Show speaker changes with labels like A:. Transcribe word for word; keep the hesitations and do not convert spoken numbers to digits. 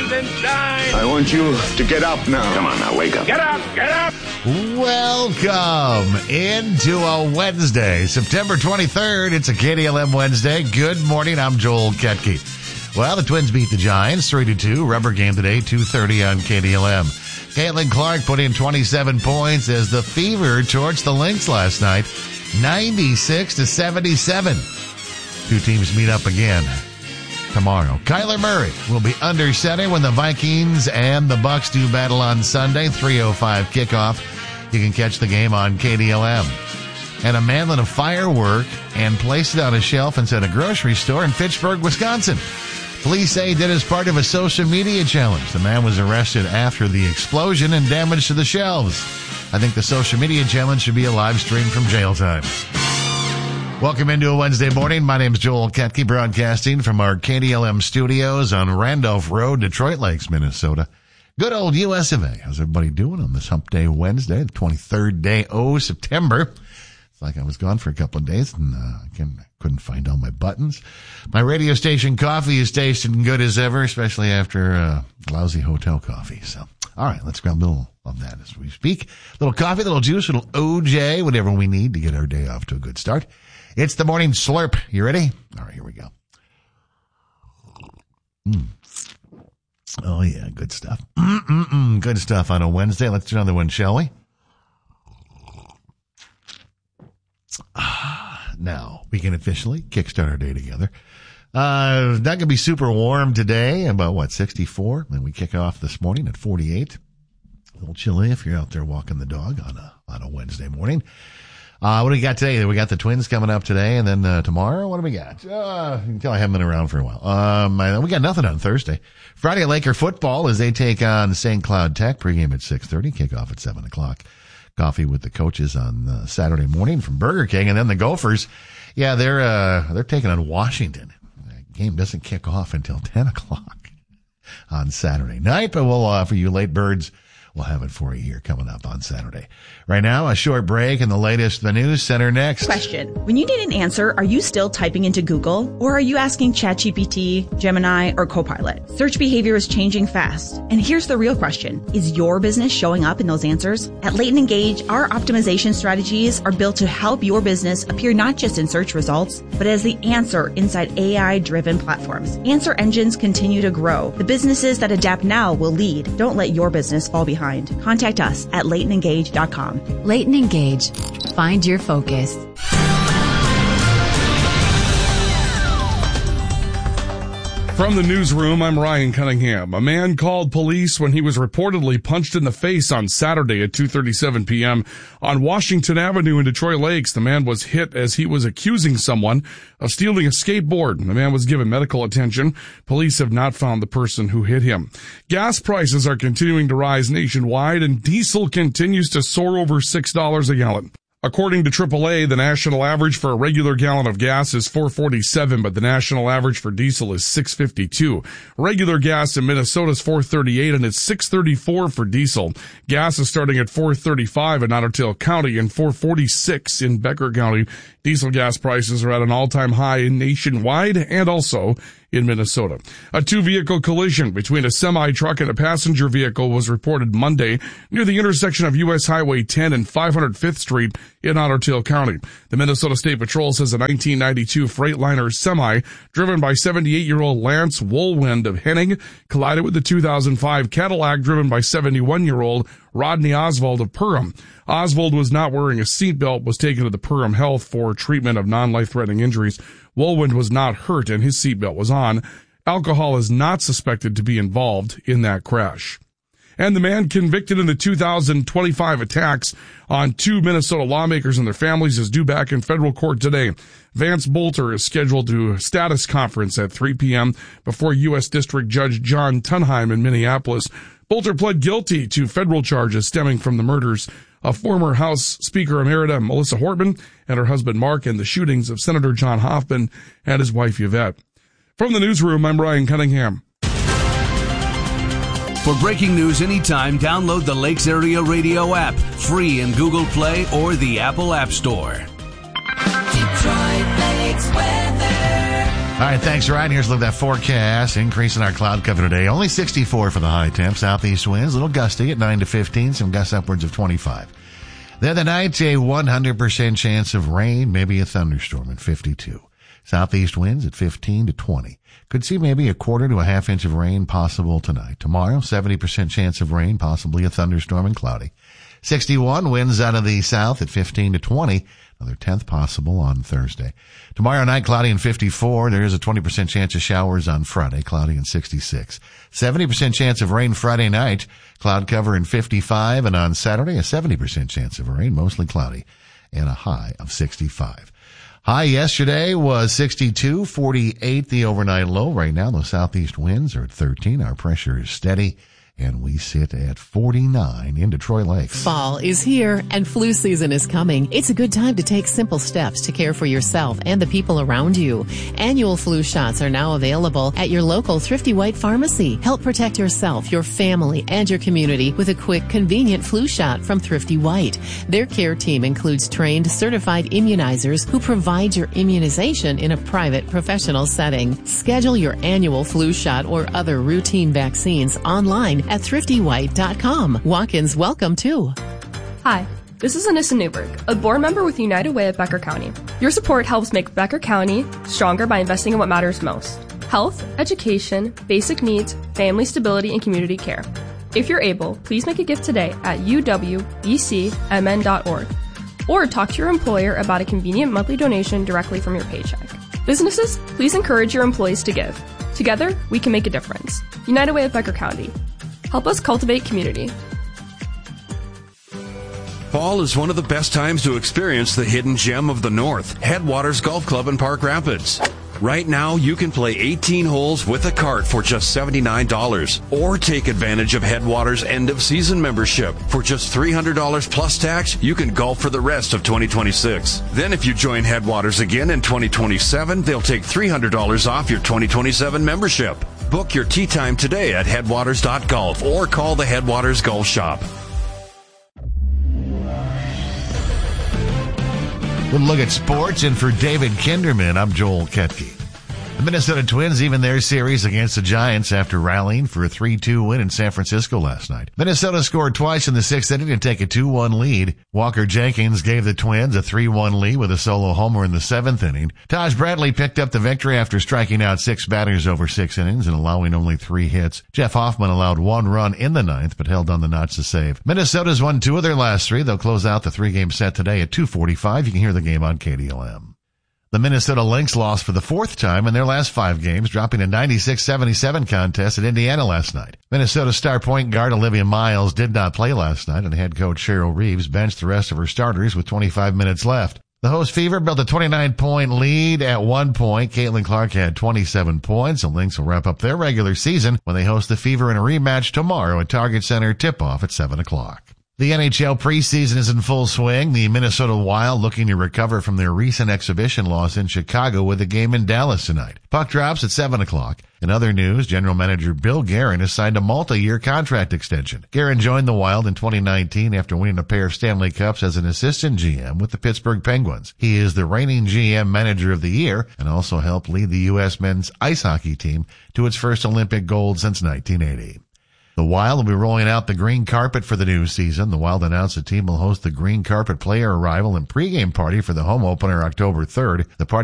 A: rise and shine.
B: I want you to get up now.
C: Come on now, wake up.
A: Get up, get up.
D: Welcome into a Wednesday, September twenty-third. It's a K D L M Wednesday. Good morning. I'm Joel Ketke. Well, the Twins beat the Giants three to two. Rubber game today, two thirty on K D L M. Caitlin Clark put in twenty-seven points as the Fever torched the Lynx last night, ninety-six to seventy-seven. Two teams meet up again tomorrow. Kyler Murray will be under center when the Vikings and the Bucks do battle on Sunday, three oh five kickoff. You can catch the game on K D L M. And a man lit a firework and placed it on a shelf inside a grocery store in Fitchburg, Wisconsin. Police say he did as part of a social media challenge. The man was arrested after the explosion and damage to the shelves. I think the social media challenge should be a live stream from jail time. Welcome into a Wednesday morning. My name is Joel Ketke, broadcasting from our K D L M studios on Randolph Road, Detroit Lakes, Minnesota. Good old U S of A. How's everybody doing on this Hump Day Wednesday, the twenty-third day of September? It's like I was gone for a couple of days and uh, I couldn't find all my buttons. My radio station coffee is tasting good as ever, especially after uh, lousy hotel coffee. So, all right, let's grab a little of that as we speak. A little coffee, a little juice, a little O J, whatever we need to get our day off to a good start. It's the morning slurp. You ready? All right, here we go. Mm. Oh, yeah, good stuff. Mm-mm-mm, good stuff on a Wednesday. Let's do another one, shall we? Ah, now, we can officially kickstart our day together. Uh, not going to be super warm today, about, what, sixty-four? And we kick off this morning at forty-eight. A little chilly if you're out there walking the dog on a on a Wednesday morning. Uh, what do we got today? We got the Twins coming up today, and then uh, tomorrow, what do we got? Uh, until I haven't been around for a while. Um, I, we got nothing on Thursday. Friday, Laker football as they take on Saint Cloud Tech. Pregame at six thirty, kickoff at seven o'clock. Coffee with the coaches on uh, Saturday morning from Burger King, and then the Gophers. Yeah, they're uh, they're taking on Washington. The game doesn't kick off until ten o'clock on Saturday night, but we'll uh, for you late birds, we'll have it for you here coming up on Saturday. Right now, a short break and the latest the news center next.
E: Question. When you need an answer, are you still typing into Google? Or are you asking ChatGPT, Gemini, or Copilot? Search behavior is changing fast. And here's the real question. Is your business showing up in those answers? At Leighton Engage, our optimization strategies are built to help your business appear not just in search results, but as the answer inside A I-driven platforms. Answer engines continue to grow. The businesses that adapt now will lead. Don't let your business fall behind. Contact us at leighton engage dot com.
F: Leighton Engage. Find your focus.
G: From the newsroom, I'm Ryan Cunningham. A man called police when he was reportedly punched in the face on Saturday at two thirty-seven p.m. on Washington Avenue in Detroit Lakes. The man was hit as he was accusing someone of stealing a skateboard. The man was given medical attention. Police have not found the person who hit him. Gas prices are continuing to rise nationwide, and diesel continues to soar over six dollars a gallon. According to triple A, the national average for a regular gallon of gas is four thirty-seven, but the national average for diesel is six fifty-two. Regular gas in Minnesota is four thirty-eight, and it's six thirty-four for diesel. Gas is starting at four thirty-five in Otter Tail County and four forty-six in Becker County. Diesel gas prices are at an all-time high nationwide and also in Minnesota. A two-vehicle collision between a semi-truck and a passenger vehicle was reported Monday near the intersection of U S Highway ten and five hundred fifth Street in Otter Tail County. The Minnesota State Patrol says a nineteen ninety-two Freightliner semi driven by seventy-eight-year-old Lance Woolwind of Henning collided with the two thousand five Cadillac driven by seventy-one-year-old Rodney Oswald of Perham. Oswald was not wearing a seatbelt, was taken to the Perham Health for treatment of non-life-threatening injuries. Woolwind was not hurt and his seatbelt was on. Alcohol is not suspected to be involved in that crash. And the man convicted in the two thousand twenty-five attacks on two Minnesota lawmakers and their families is due back in federal court today. Vance Bolter is scheduled to a status conference at three p.m. before U S District Judge John Tunheim in Minneapolis. Bolter pled guilty to federal charges stemming from the murders of former House Speaker Emerita Melissa Hortman and her husband Mark and the shootings of Senator John Hoffman and his wife Yvette. From the newsroom, I'm Ryan Cunningham.
H: For breaking news anytime, download the Lakes Area Radio app, free in Google Play or the Apple App Store.
I: Detroit Lakes weather.
D: All right, thanks, Ryan. Here's a look at that forecast. Increase in our cloud cover today. Only sixty-four for the high temp. Southeast winds, a little gusty at nine to fifteen. Some gusts upwards of twenty-five. Then the night, a one hundred percent chance of rain, maybe a thunderstorm at fifty-two. Southeast winds at fifteen to twenty. Could see maybe a quarter to a half inch of rain possible tonight. Tomorrow, seventy percent chance of rain, possibly a thunderstorm and cloudy. sixty-one, winds out of the south at fifteen to twenty. Another tenth possible on Thursday. Tomorrow night, cloudy and fifty-four. There is a twenty percent chance of showers on Friday, cloudy and sixty-six. seventy percent chance of rain Friday night, cloud cover and fifty-five. And on Saturday, a seventy percent chance of rain, mostly cloudy, and a high of sixty-five. High yesterday was sixty-two, forty-eight the overnight low. Right now, the southeast winds are at thirteen. Our pressure is steady. And we sit at forty-nine in Detroit Lakes.
A: Fall is here and flu season is coming. It's a good time to take simple steps to care for yourself and the people around you. Annual flu shots are now available at your local Thrifty White pharmacy. Help protect yourself, your family, and your community with a quick, convenient flu shot from Thrifty White. Their care team includes trained, certified immunizers who provide your immunization in a private, professional setting. Schedule your annual flu shot or other routine vaccines online at thrifty white dot com. Walk-ins welcome too.
C: Hi, this is Anissa Newberg, a board member with United Way of Becker County. Your support helps make Becker County stronger by investing in what matters most: health, education, basic needs, family stability, and community care. If you're able, please make a gift today at u w b c m n dot org or talk to your employer about a convenient monthly donation directly from your paycheck. Businesses, please encourage your employees to give. Together, we can make a difference. United Way of Becker County. Help us cultivate community.
I: Fall is one of the best times to experience the hidden gem of the North, Headwaters Golf Club in Park Rapids. Right now, you can play eighteen holes with a cart for just seventy-nine dollars, or take advantage of Headwaters end-of-season membership. For just three hundred dollars plus tax, you can golf for the rest of twenty twenty-six. Then if you join Headwaters again in twenty twenty-seven, they'll take three hundred dollars off your twenty twenty-seven membership. Book your tee time today at headwaters dot golf or call the Headwaters Golf Shop.
D: We'll look at sports, and for David Kinderman, I'm Joel Ketke. The Minnesota Twins even their series against the Giants after rallying for a three two win in San Francisco last night. Minnesota scored twice in the sixth inning to take a two one lead. Walker Jenkins gave the Twins a three one lead with a solo homer in the seventh inning. Taj Bradley picked up the victory after striking out six batters over six innings and allowing only three hits. Jeff Hoffman allowed one run in the ninth but held on the notch to save. Minnesota's won two of their last three. They'll close out the three-game set today at two forty-five. You can hear the game on K D L M. The Minnesota Lynx lost for the fourth time in their last five games, dropping a ninety-six seventy-seven contest at Indiana last night. Minnesota star point guard Olivia Miles did not play last night, and head coach Cheryl Reeves benched the rest of her starters with twenty-five minutes left. The host Fever built a twenty-nine point lead at one point. Caitlin Clark had twenty-seven points. The Lynx will wrap up their regular season when they host the Fever in a rematch tomorrow at Target Center, tip-off at seven o'clock. The N H L preseason is in full swing. The Minnesota Wild looking to recover from their recent exhibition loss in Chicago with a game in Dallas tonight. Puck drops at seven o'clock. In other news, General Manager Bill Guerin has signed a multi-year contract extension. Guerin joined the Wild in twenty nineteen after winning a pair of Stanley Cups as an assistant G M with the Pittsburgh Penguins. He is the reigning G M Manager of the Year and also helped lead the U S men's ice hockey team to its first Olympic gold since nineteen eighty. The Wild will be rolling out the green carpet for the new season. The Wild announced the team will host the green carpet player arrival and pregame party for the home opener October third. The party